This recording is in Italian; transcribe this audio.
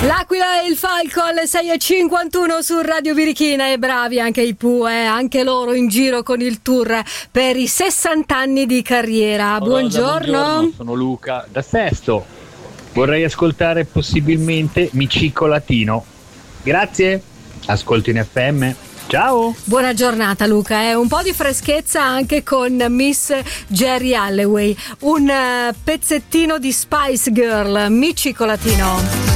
L'Aquila e il Falco alle 6:51 su Radio Birichina, e bravi anche i Pooh, anche loro in giro con il tour per i 60 anni di carriera. Buongiorno. Sono Luca da Sesto. Vorrei ascoltare possibilmente Mi Ciccolatino. Grazie. Ascolto in FM. Ciao. Buona giornata Luca, un po' di freschezza anche con Miss Geri Halliwell, un pezzettino di Spice Girl, Mi Ciccolatino.